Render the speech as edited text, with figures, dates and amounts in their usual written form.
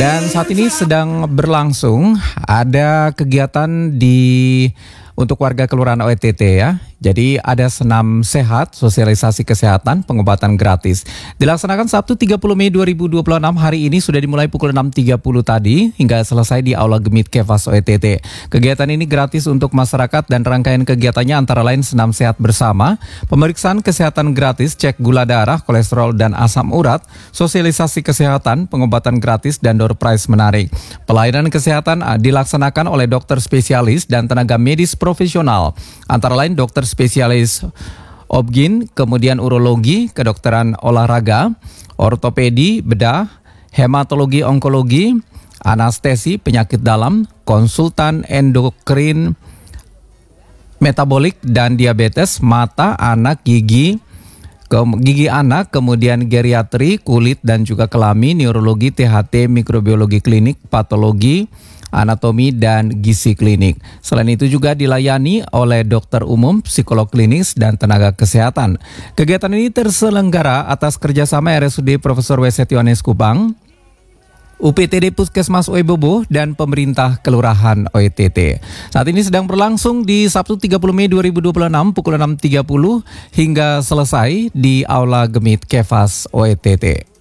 Dan saat ini sedang berlangsung ada kegiatan untuk warga Kelurahan OETT ya. Jadi ada senam sehat, sosialisasi kesehatan, pengobatan gratis. Dilaksanakan Sabtu 30 Mei 2026 hari ini sudah dimulai pukul 6.30 tadi hingga selesai di Aula Gemit Kefas OETT. Kegiatan ini gratis untuk masyarakat dan rangkaian kegiatannya antara lain senam sehat bersama, pemeriksaan kesehatan gratis, cek gula darah, kolesterol dan asam urat, sosialisasi kesehatan, pengobatan gratis dan door prize menarik. Pelayanan kesehatan dilaksanakan oleh dokter spesialis dan tenaga medis profesional, antara lain dokter spesialis obgyn, kemudian urologi, kedokteran olahraga, ortopedi, bedah, hematologi, onkologi, anestesi, penyakit dalam, konsultan endokrin, metabolik dan diabetes, mata, anak, gigi anak, kemudian geriatri, kulit dan juga kelamin, neurologi, THT, mikrobiologi klinik, patologi, anatomi dan gizi klinik. Selain itu juga dilayani oleh dokter umum, psikolog klinis dan tenaga kesehatan. Kegiatan ini terselenggara atas kerjasama RSUD Profesor W. Setiones Kupang, UPTD Puskesmas Oebobo dan pemerintah Kelurahan OETT. Saat ini sedang berlangsung di Sabtu 30 Mei 2026 pukul 6.30 hingga selesai di Aula Gemit Kefas OETT.